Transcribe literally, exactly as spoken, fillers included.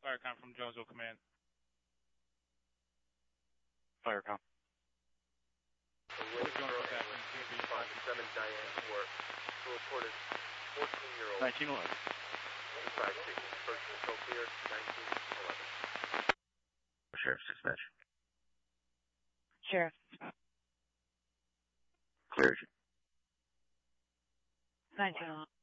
Firecom from Jonesville Command. Firecom. seven Diane for the reported fourteen-year-old. nineteen eleven. five six, first control clear, nineteen eleven. Sheriff's dispatch. Sheriff. Cleared. nineteen eleven.